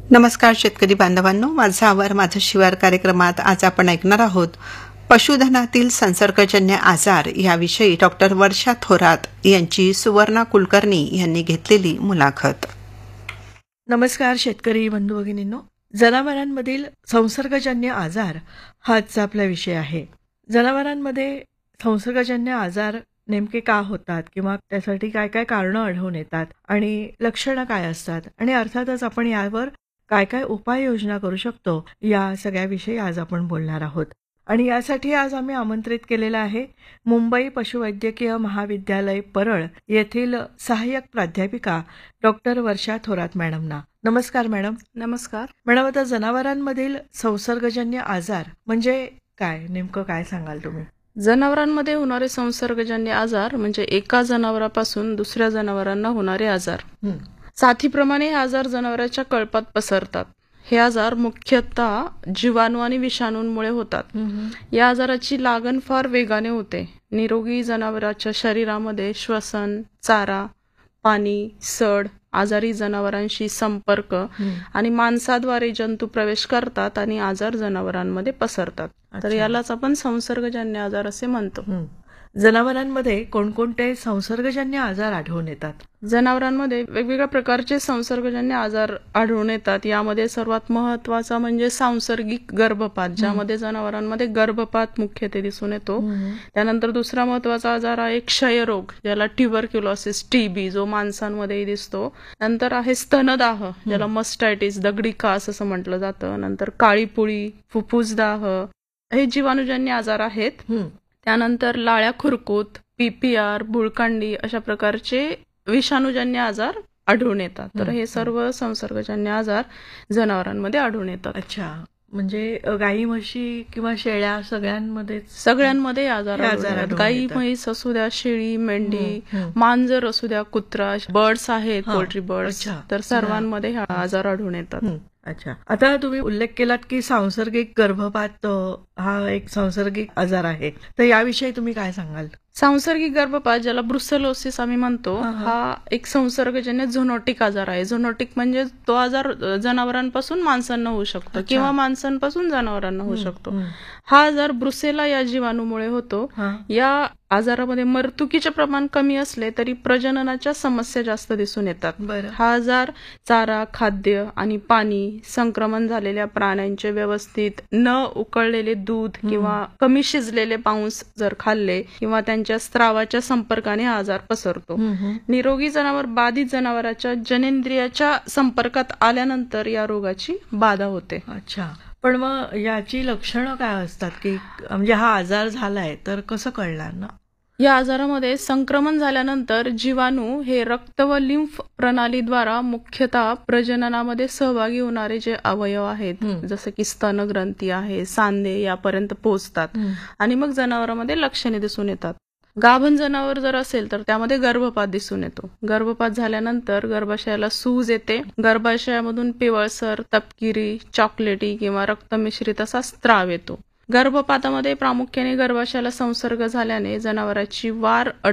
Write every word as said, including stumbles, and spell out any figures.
नमस्कार शेतकरी बांधवांनो, माझा आवार माझं शिवार कार्यक्रमात आज आपण ऐकणार आहोत पशुधनातील संसर्गजन्य आजार याविषयी डॉक्टर वर्षा थोरात यांची सुवर्णा कुलकर्णी यांनी घेतलेली मुलाखत. नमस्कार शेतकरी बंधू भगिनींनो, जनावरांमधील संसर्गजन्य आजार हाच आपला विषय आहे. जनावरांमध्ये संसर्गजन्य आजार नेमके का होतात किंवा त्यासाठी काय काय कारणं आढळून येतात आणि लक्षणं काय असतात आणि अर्थातच आपण यावर काय काय उपाययोजना करू शकतो या सगळ्याविषयी आज आपण बोलणार आहोत. आणि यासाठी आज आम्ही आमंत्रित केलेलं आहे मुंबई पशुवैद्यकीय महाविद्यालय परळ येथील सहाय्यक प्राध्यापिका डॉक्टर वर्षा थोरात मॅडमना. नमस्कार मॅडम. नमस्कार मॅडम, आता जनावरांमधील संसर्गजन्य आजार म्हणजे काय, नेमकं काय सांगाल तुम्ही? जनावरांमध्ये होणारे संसर्गजन्य आजार म्हणजे एका जनावरापासून दुसऱ्या जनावरांना होणारे आजार. साथीप्रमाणे हे आजार जनावरांच्या कळपात पसरतात. हे आजार मुख्यतः जीवाणू आणि विषाणूंमुळे होतात. या आजाराची लागण फार वेगाने होते. निरोगी जनावरांच्या शरीरामध्ये श्वसन, चारा, पाणी, सड, आजारी जनावरांशी संपर्क आणि मांसाद्वारे जंतू प्रवेश करतात आणि आजार जनावरांमध्ये पसरतात. तर यालाच आपण संसर्गजन्य आजार असे म्हणतो. जनावरांमध्ये कोणकोणते संसर्गजन्य आजार आढळून येतात? जनावरांमध्ये वेगवेगळ्या प्रकारचे संसर्गजन्य आजार आढळून येतात. यामध्ये सर्वात महत्वाचा म्हणजे सांसर्गिक गर्भपात, ज्यामध्ये जनावरांमध्ये गर्भपात मुख्यत्वे दिसून येतो. त्यानंतर दुसरा महत्वाचा आजार आहे क्षयरोग, ज्याला ट्युबरक्युलोसिस टीबी, जो माणसांमध्येही दिसतो. नंतर आहे स्तनदाह, ज्याला मस्टायटिस, दगडी कास असं म्हटलं जातं. नंतर काळीपुळी, फुफ्फुसदाह, हे जीवाणूजन्य आजार आहेत. त्यानंतर लाळ्या खुरकूत, पीपीआर, बुळकांडी अशा प्रकारचे विषाणूजन्य आजार आढळून येतात. तर हे सर्व संसर्गजन्य आजार जनावरांमध्ये आढळून येतात. अच्छा, म्हणजे गाई म्हशी किंवा शेळ्या सगळ्यांमध्ये सगळ्यांमध्ये आजार आढळतात. गाई म्हैस असू द्या, शेळी, मेंढी, मांजर असू द्या, कुत्रा, बर्ड्स आहेत, पोल्ट्री बर्ड्स, तर सर्वांमध्ये हा आजार आढळून येतात. अच्छा, आता तुम्ही उल्लेख केलात की सांसर्गिक गर्भपात हा एक सांसर्गिक आजार आहे, तर याविषयी तुम्ही काय सांगाल? सांसर्गिक गर्भपात, ज्याला ब्रुसेलोसिस आम्ही म्हणतो, हा एक संसर्गजन्य झोनोटिक आजार आहे. झोनोटिक म्हणजे तो आजार जनावरांपासून माणसांना होऊ शकतो किंवा माणसांपासून जनावरांना होऊ शकतो. हा आजार ब्रुसेला या जीवाणूमुळे होतो. या आजारामध्ये मृत्युकीचे प्रमाण कमी असले तरी प्रजननाच्या समस्या जास्त दिसून येतात. हा आजार चारा, खाद्य आणि पाणी, संक्रमण झालेल्या प्राण्यांचे व्यवस्थित न उकळलेले दूध किंवा कमी शिजलेले मांस जर खाल्ले किंवा त्यांच्या स्त्रावाच्या संपर्काने हा आजार पसरतो. निरोगी जनावर बाधित जनावरांच्या जनेंद्रियाच्या संपर्कात आल्यानंतर या रोगाची बाधा होते. अच्छा, पण मग याची लक्षणं काय असतात की म्हणजे हा आजार झालाय तर कसं कळणार ना? या आजारामध्ये संक्रमण झाल्यानंतर जीवाणू हे रक्त व लिम्फ प्रणालीद्वारा मुख्यतः प्रजननामध्ये सहभागी होणारे जे अवयव आहेत, जसं की स्तनग्रंथी आहे, सांधे, यापर्यंत पोहोचतात आणि मग जनावरांमध्ये लक्षणे दिसून येतात. गाभण जनावर जर असेल तर त्यामध्ये गर्भपात दिसून येतो. गर्भपात झाल्यानंतर गर्भाशयाला सूज येते. गर्भाशयामधून पिवळसर, तपकिरी, चॉकलेटी किंवा रक्तमिश्रित असा स्त्राव येतो. गर्भपातामध्ये प्रामुख्याने गर्भाशयाला संसर्ग झाल्याने जनावरांची वार